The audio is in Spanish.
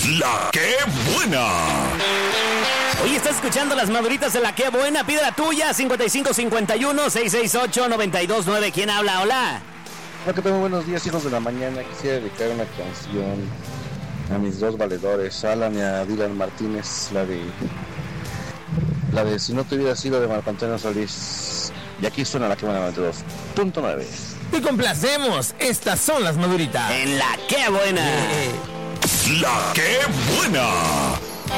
La que buena. Hoy estás escuchando las maduritas de La que buena. Pide la tuya, 5551-668-929. ¿Quién habla? Hola. Hola, ¿qué tal? Muy buenos días, hijos de la mañana. Quisiera dedicar una canción a mis dos valedores, a Alan y a Dylan Martínez, la de Si no te hubiera sido, de Marco Antonio Solís. Y aquí suena La que buena 92.9. Te complacemos, estas son las maduritas. En La que buena. La que buena.